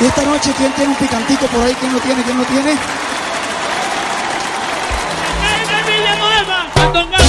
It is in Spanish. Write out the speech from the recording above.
Y esta noche, ¿quién tiene un picantico por ahí? ¿Quién lo tiene? ¿Quién lo tiene?